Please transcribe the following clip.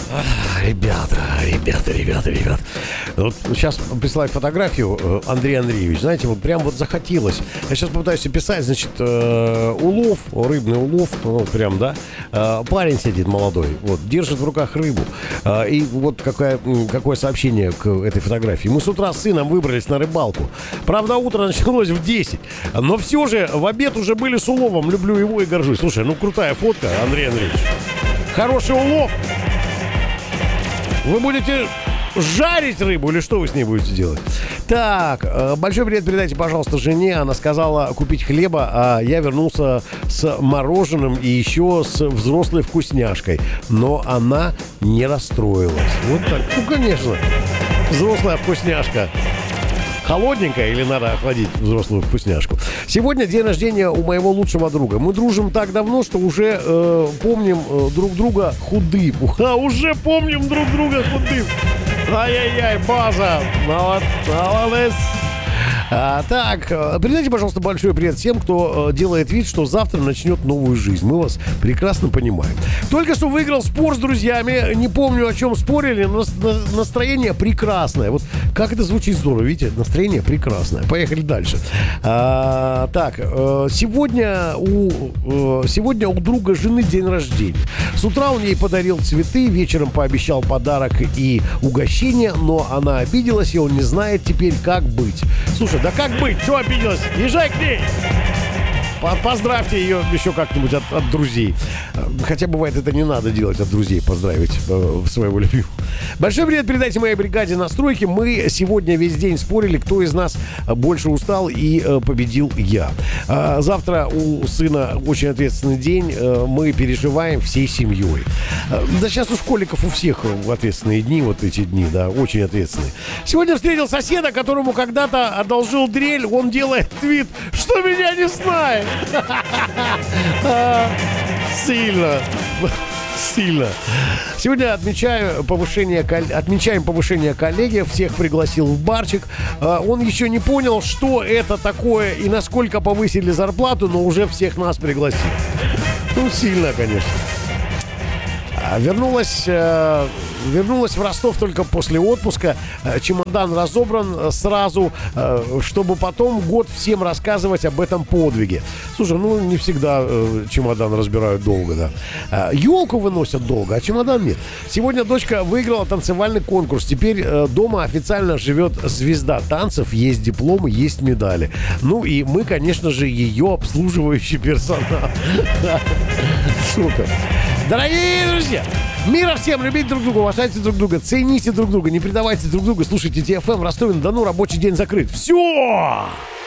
Ребята. Вот сейчас присылает фотографию Андрей Андреевич. Знаете, вот прям вот захотелось. Я сейчас попытаюсь описать, значит, улов, рыбный улов, вот прям, да. Парень сидит молодой, вот, держит в руках рыбу. И вот какое сообщение к этой фотографии. Мы с утра с сыном выбрались на рыбалку. Правда, утро началось в 10. Но все же в обед уже были с уловом. Люблю его и горжусь. Слушай, ну крутая фотка, Андрей Андреевич. Хороший улов. Вы будете жарить рыбу или что вы с ней будете делать? Так, большой привет передайте, пожалуйста, жене. Она сказала купить хлеба, а я вернулся с мороженым и еще с взрослой вкусняшкой. Но она не расстроилась. Вот так. Ну, конечно. Взрослая вкусняшка. Холодненькая или надо охладить взрослую вкусняшку? Сегодня день рождения у моего лучшего друга. Мы дружим так давно, что уже помним друг друга худым. Уже помним друг друга худым. Ай-яй-яй, база. Молодец. Так, передайте, пожалуйста, большой привет всем, кто делает вид, что завтра начнет новую жизнь. Мы вас прекрасно понимаем. Только что выиграл спор с друзьями. Не помню, о чем спорили, но настроение прекрасное. Вот как это звучит здорово, видите? Настроение прекрасное. Поехали дальше. Сегодня у друга жены день рождения. С утра он ей подарил цветы, вечером пообещал подарок и угощение, но она обиделась, и он не знает теперь, как быть. Слушай, да как быть? Что обиделась? Езжай к ней! Поздравьте ее еще как-нибудь от друзей. Хотя бывает, это не надо делать от друзей, поздравить своего любимого. Большой привет передайте моей бригаде на стройке. Мы сегодня весь день спорили, кто из нас больше устал, и победил я. Завтра у сына очень ответственный день. Мы переживаем всей семьей. Да сейчас у школьников у всех ответственные дни, вот эти дни, да, очень ответственные. Сегодня встретил соседа, которому когда-то одолжил дрель. Он делает вид, что меня не знает. Сильно. Сегодня отмечаем повышение коллеги. Всех пригласил в барчик. Он еще не понял, что это такое и насколько повысили зарплату, но уже всех нас пригласил. Ну, сильно, конечно. Вернулась в Ростов только после отпуска. Чемодан разобран сразу, чтобы потом год всем рассказывать об этом подвиге. Слушай, ну не всегда чемодан разбирают долго, да. Елку выносят долго, а чемодан нет. Сегодня дочка выиграла танцевальный конкурс. Теперь дома официально живет звезда танцев, есть дипломы, есть медали. Ну и мы, конечно же, ее обслуживающий персонал. Супер. Дорогие друзья, мира всем, любите друг друга, уважайте друг друга, цените друг друга, не предавайте друг друга, слушайте ТФМ, Ростове-на-Дону, рабочий день закрыт. Все!